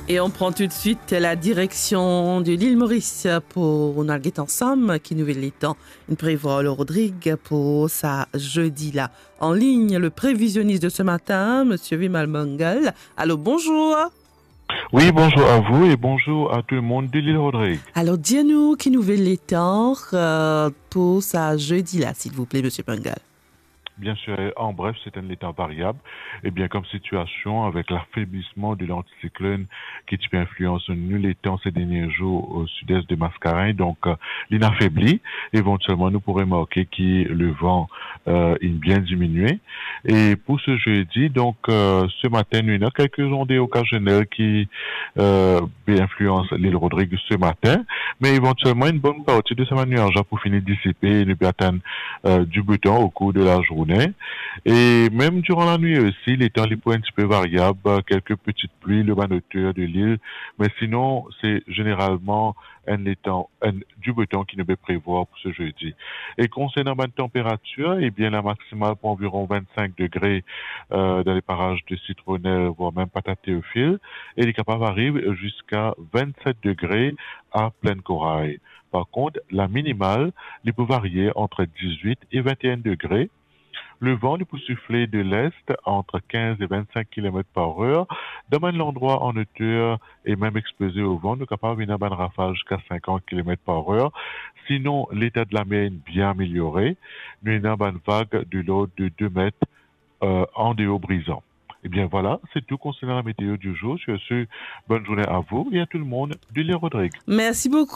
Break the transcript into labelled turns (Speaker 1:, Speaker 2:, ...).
Speaker 1: Et on prend tout de suite la direction de l'île Maurice pour nous aller ensemble qui nous les temps. Une prévoit le Rodrigue pour sa jeudi là. En ligne, le prévisionniste de ce matin, Monsieur Vimal Mangal. Allô, bonjour.
Speaker 2: Oui, bonjour à vous et bonjour à tout le monde de l'île Rodrigue.
Speaker 1: Alors, dis-nous qui nous les temps pour sa jeudi là, s'il vous plaît, Monsieur Mangal.
Speaker 2: Bien sûr, en bref, c'est un état variable. Et bien, comme situation, avec l'affaiblissement de l'anticyclone qui peut influencer nul étant ces derniers jours au sud-est de Mascarin, donc l'inaffaibli, éventuellement, nous pourrons remarquer que le vent est bien diminué. Et pour ce jeudi, donc, ce matin, il y a quelques ondes occasionnelles qui influencent l'île Rodrigue ce matin, mais éventuellement, une bonne partie de ce nuage pour finir dissiper et ne peut atteindre du beau temps au cours de la journée. Et même durant la nuit aussi, les temps les points un petit peu variables, quelques petites pluies, le bas hauteur de l'île, mais sinon, c'est généralement du beau temps qui ne peut prévoir pour ce jeudi. Et concernant la température, eh bien, la maximale pour environ 25 degrés dans les parages de Citronnelle, voire même Patatéophile, et les capables arrivent jusqu'à 27 degrés à Pleine Corail. Par contre, la minimale, il peut varier entre 18 et 21 degrés. Le vent peut souffler de l'est entre 15 et 25 km par heure. Dans un endroit en hauteur et même exposé au vent, nous sommes capables de venir rafale jusqu'à 50 km par heure. Sinon, l'état de la mer est bien amélioré. Nous avons une vague de l'ordre de 2 mètres en déo brisant. Eh bien voilà, c'est tout concernant la météo du jour. Sur ce, bonne journée à vous et à tout le monde de l'île Rodrigue.
Speaker 1: Merci beaucoup.